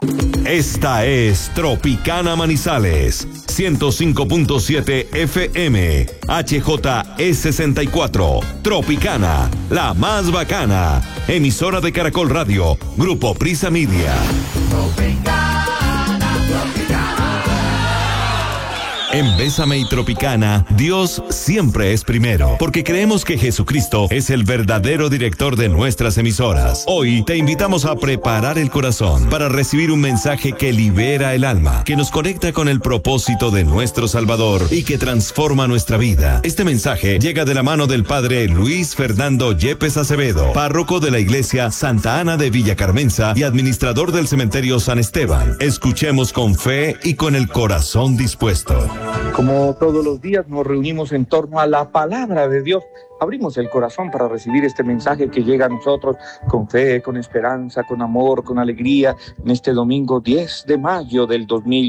Esta es Tropicana Manizales, 105.7 FM, HJE64, Tropicana, la más bacana, emisora de Caracol Radio, Grupo Prisa Media. En Bésame y Tropicana, Dios siempre es primero, porque creemos que Jesucristo es el verdadero director de nuestras emisoras. Hoy te invitamos a preparar el corazón para recibir un mensaje que libera el alma, que nos conecta con el propósito de nuestro Salvador y que transforma nuestra vida. Este mensaje llega de la mano del Padre Luis Fernando Yepes Acevedo, párroco de la Iglesia Santa Ana de Villa Carmenza y administrador del Cementerio San Esteban. Escuchemos con fe y con el corazón dispuesto. Como todos los días nos reunimos en torno a la palabra de Dios. Abrimos el corazón para recibir este mensaje que llega a nosotros con fe, con esperanza, con amor, con alegría, en este domingo 10 de mayo del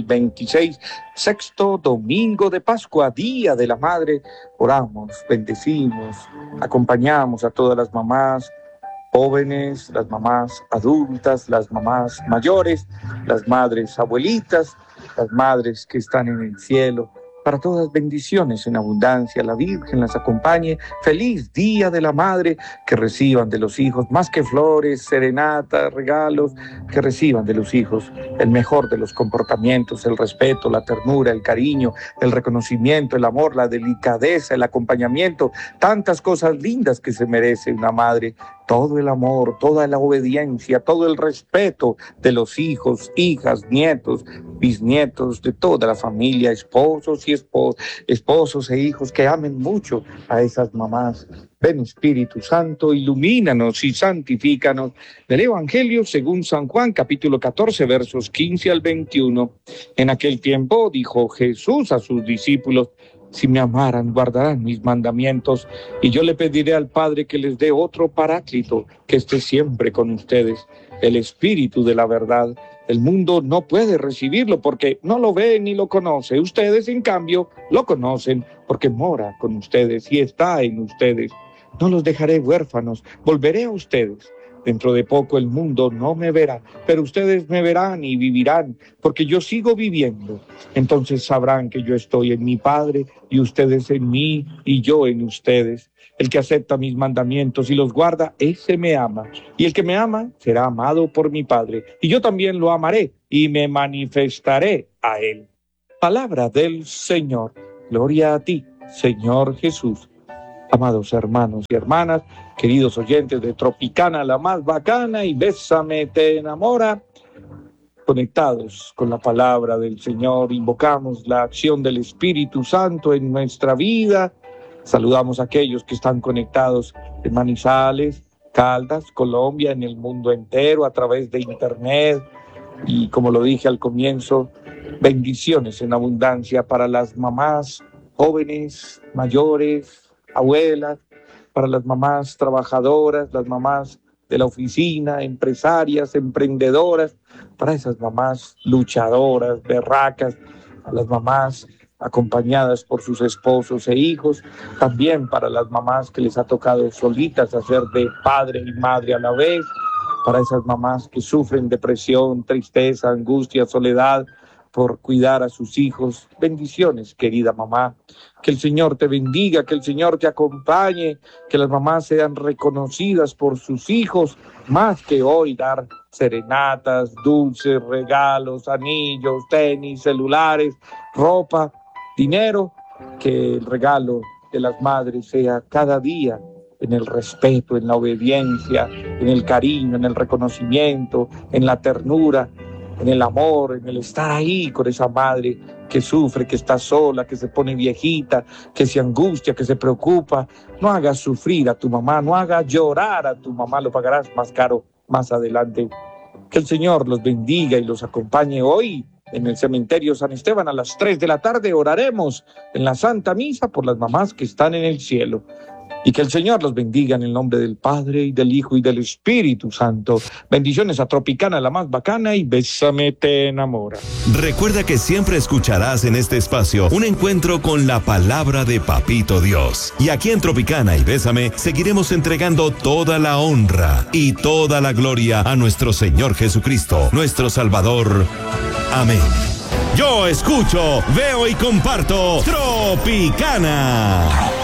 2026, sexto domingo de Pascua, Día de la Madre. Oramos, bendecimos, acompañamos a todas las mamás jóvenes, las mamás adultas, las mamás mayores, las madres abuelitas, las madres que están en el cielo. Para todas bendiciones en abundancia, la Virgen las acompañe. Feliz Día de la Madre, que reciban de los hijos más que flores, serenatas, regalos, que reciban de los hijos el mejor de los comportamientos, el respeto, la ternura, el cariño, el reconocimiento, el amor, la delicadeza, el acompañamiento, tantas cosas lindas que se merece una madre. Todo el amor, toda la obediencia, todo el respeto de los hijos, hijas, nietos, bisnietos, de toda la familia, esposos y esposos e hijos que amen mucho a esas mamás. Ven Espíritu Santo, ilumínanos y santifícanos. Del Evangelio según San Juan, capítulo 14, versos 15 al 21. En aquel tiempo dijo Jesús a sus discípulos: si me amaran, guardarán mis mandamientos, y yo le pediré al Padre que les dé otro Paráclito, que esté siempre con ustedes, el Espíritu de la verdad. El mundo no puede recibirlo porque no lo ve ni lo conoce. Ustedes, en cambio, lo conocen porque mora con ustedes y está en ustedes. No los dejaré huérfanos, volveré a ustedes. Dentro de poco el mundo no me verá, pero ustedes me verán y vivirán, porque yo sigo viviendo. Entonces sabrán que yo estoy en mi Padre, y ustedes en mí, y yo en ustedes. El que acepta mis mandamientos y los guarda, ese me ama. Y el que me ama será amado por mi Padre, y yo también lo amaré, y me manifestaré a él. Palabra del Señor. Gloria a ti, Señor Jesús. Amados hermanos y hermanas, queridos oyentes de Tropicana, la más bacana, y Bésame te enamora, conectados con la palabra del Señor, invocamos la acción del Espíritu Santo en nuestra vida. Saludamos a aquellos que están conectados en Manizales, Caldas, Colombia, en el mundo entero, a través de internet. Y como lo dije al comienzo, bendiciones en abundancia para las mamás jóvenes, mayores, abuelas, para las mamás trabajadoras, las mamás de la oficina, empresarias, emprendedoras, para esas mamás luchadoras, berracas, a las mamás acompañadas por sus esposos e hijos, también para las mamás que les ha tocado solitas hacer de padre y madre a la vez, para esas mamás que sufren depresión, tristeza, angustia, soledad, por cuidar a sus hijos. Bendiciones, querida mamá. Que el Señor te bendiga, que el Señor te acompañe, que las mamás sean reconocidas por sus hijos, más que hoy dar serenatas, dulces, regalos, anillos, tenis, celulares, ropa, dinero. Que el regalo de las madres sea cada día en el respeto, en la obediencia, en el cariño, en el reconocimiento, en la ternura, en el amor, en el estar ahí con esa madre que sufre, que está sola, que se pone viejita, que se angustia, que se preocupa. No hagas sufrir a tu mamá, no hagas llorar a tu mamá, lo pagarás más caro más adelante. Que el Señor los bendiga y los acompañe hoy en el Cementerio San Esteban a las 3 de la tarde. Oraremos en la Santa Misa por las mamás que están en el cielo. Y que el Señor los bendiga en el nombre del Padre, y del Hijo, y del Espíritu Santo. Bendiciones a Tropicana, la más bacana, y Bésame te enamora. Recuerda que siempre escucharás en este espacio un encuentro con la palabra de Papito Dios. Y aquí en Tropicana y Bésame seguiremos entregando toda la honra y toda la gloria a nuestro Señor Jesucristo, nuestro Salvador. Amén. Yo escucho, veo y comparto Tropicana.